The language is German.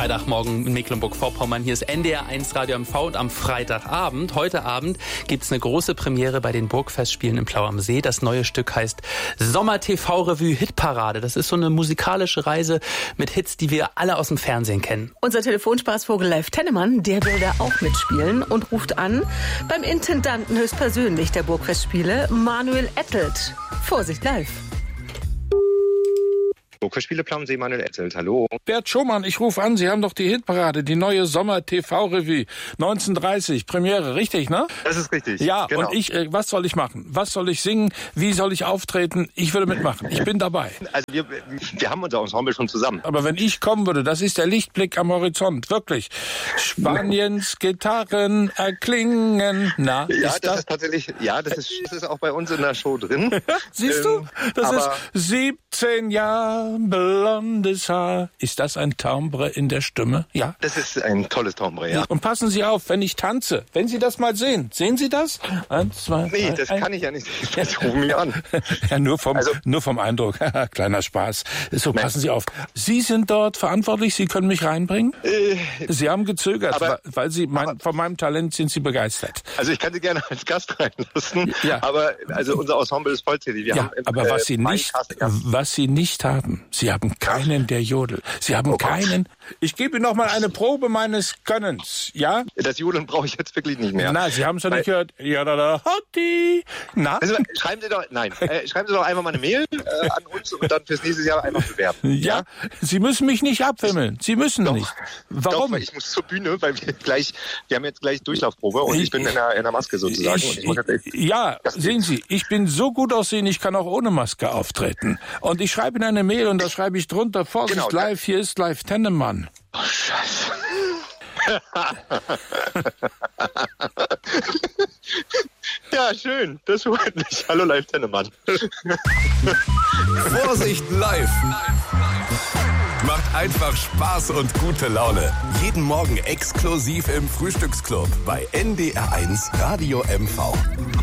Freitagmorgen in Mecklenburg-Vorpommern. Hier ist NDR 1 Radio MV und am Freitagabend, heute Abend, gibt es eine große Premiere bei den Burgfestspielen in Plau am See. Das neue Stück heißt Sommer-TV-Revue Hitparade. Das ist so eine musikalische Reise mit Hits, die wir alle aus dem Fernsehen kennen. Unser Telefonspaßvogel Leif Tennemann, der will da auch mitspielen und ruft an beim Intendanten höchstpersönlich der Burgfestspiele, Manuel Ettelt. Vorsicht, Leif. Burgfestspiele Plau am See, Manuel Ettelt, hallo. Bert Schumann, ich rufe an, Sie haben doch die Hitparade, die neue Sommer-TV-Revue, 1930, Premiere, richtig, ne? Das ist richtig, ja, genau. Und was soll ich machen? Was soll ich singen? Wie soll ich auftreten? Ich würde mitmachen, ich bin dabei. Also wir haben unser Ensemble schon zusammen. Aber wenn ich kommen würde, das ist der Lichtblick am Horizont, wirklich. Spaniens Gitarren erklingen, na, ja, das ist tatsächlich, ja, das ist auch bei uns in der Show drin. Siehst du? Das ist 17 Jahre blondes Haar. Ist das ein Timbre in der Stimme? Ja. Das ist ein tolles Timbre, ja. Und passen Sie auf, wenn ich tanze. Wenn Sie das mal sehen. Sehen Sie das? 1, 2, 3. Nee, das kann ich ja nicht. Das rufen mich an. Ja, nur vom Eindruck. Kleiner Spaß. So, passen Sie auf. Sie sind dort verantwortlich. Sie können mich reinbringen? Sie haben gezögert, weil von meinem Talent sind Sie begeistert. Also ich kann Sie gerne als Gast reinlassen. Ja. Aber also unser Ensemble ist vollzählig. Wir haben aber was Sie nicht haben, Sie haben keinen, der Jodel. Sie haben keinen. Ich gebe Ihnen noch mal eine Probe meines Könnens, ja? Das Jodeln brauche ich jetzt wirklich nicht mehr. Na, Sie haben es ja nicht gehört. Ja, da, hotti. Na? Also, schreiben Sie doch einfach mal eine Mail an uns und dann fürs nächste Jahr einfach bewerben. Ja, Sie müssen mich nicht abwimmeln. Sie müssen nicht. Warum? Doch, ich muss zur Bühne, weil wir haben jetzt gleich Durchlaufprobe und ich bin in der Maske sozusagen. Sehen Sie, ich bin so gut aussehen, ich kann auch ohne Maske auftreten. Und ich schreibe Ihnen eine Mail und da schreibe ich drunter, Vorsicht, genau, Live, hier ist Leif Tennemann. Oh, Scheiße. Ja, schön, das freut mich. Hallo, Leif Tennemann. Vorsicht, Live. Macht einfach Spaß und gute Laune. Jeden Morgen exklusiv im Frühstücksclub bei NDR 1 Radio MV.